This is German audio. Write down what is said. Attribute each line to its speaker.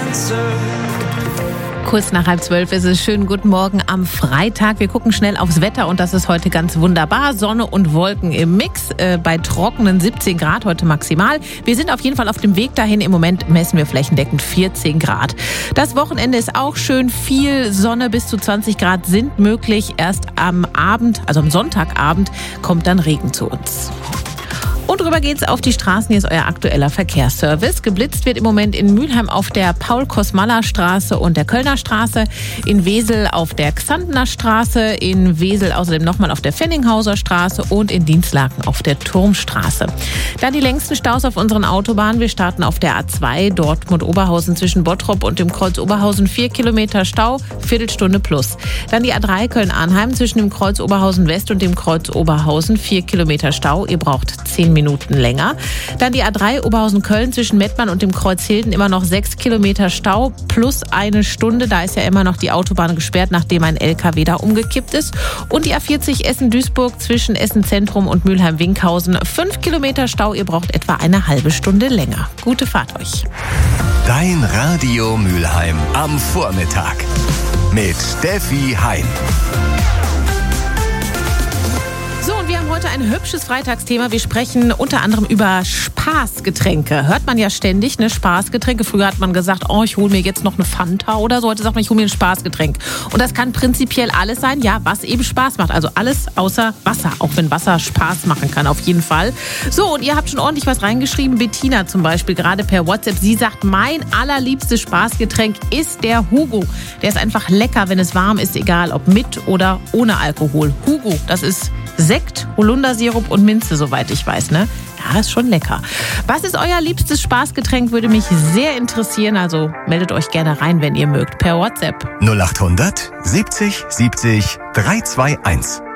Speaker 1: Kurz nach 11:30 ist es. Schönen guten Morgen am Freitag. Wir gucken schnell aufs Wetter und das ist heute ganz wunderbar. Sonne und Wolken im Mix, bei trockenen 17 Grad heute maximal. Wir sind auf jeden Fall auf dem Weg dahin. Im Moment messen wir flächendeckend 14 Grad. Das Wochenende ist auch schön. Viel Sonne, bis zu 20 Grad sind möglich. Erst am Abend, also am Sonntagabend, kommt dann Regen zu uns. Und rüber geht's auf die Straßen. Hier ist euer aktueller Verkehrsservice. Geblitzt wird im Moment in Mülheim auf der Paul-Kosmalla-Straße und der Kölner Straße, in Wesel auf der Xantener Straße, in Wesel außerdem nochmal auf der Fenninghauser Straße und in Dinslaken auf der Turmstraße. Dann die längsten Staus auf unseren Autobahnen. Wir starten auf der A2 Dortmund-Oberhausen zwischen Bottrop und dem Kreuz Oberhausen 4 Kilometer Stau, Viertelstunde plus. Dann die A3 Köln-Arnheim zwischen dem Kreuz Oberhausen West und dem Kreuz Oberhausen 4 Kilometer Stau. Ihr braucht 10 Minuten länger. Dann die A3 Oberhausen-Köln zwischen Mettmann und dem Kreuz Hilden immer noch 6 Kilometer Stau plus eine Stunde. Da ist ja immer noch die Autobahn gesperrt, nachdem ein LKW da umgekippt ist. Und die A40 Essen-Duisburg zwischen Essen-Zentrum und Mülheim-Winkhausen 5 Kilometer Stau. Ihr braucht etwa eine halbe Stunde länger. Gute Fahrt euch.
Speaker 2: Dein Radio Mülheim am Vormittag mit Steffi Hein.
Speaker 1: Wir haben heute ein hübsches Freitagsthema. Wir sprechen unter anderem über Spaßgetränke. Hört man ja ständig, ne? Spaßgetränke. Früher hat man gesagt, oh, ich hole mir jetzt noch eine Fanta oder so. Heute sagt man, ich hole mir ein Spaßgetränk. Und das kann prinzipiell alles sein, ja, was eben Spaß macht. Also alles außer Wasser, auch wenn Wasser Spaß machen kann, auf jeden Fall. So, und ihr habt schon ordentlich was reingeschrieben. Bettina zum Beispiel, gerade per WhatsApp. Sie sagt, mein allerliebstes Spaßgetränk ist der Hugo. Der ist einfach lecker, wenn es warm ist, egal ob mit oder ohne Alkohol. Hugo, das ist Sekt, Holundersirup und Minze, soweit ich weiß, ne? Ja, ist schon lecker. Was ist euer liebstes Spaßgetränk? Würde mich sehr interessieren. Also meldet euch gerne rein, wenn ihr mögt, per WhatsApp.
Speaker 2: 0800 70 70 321.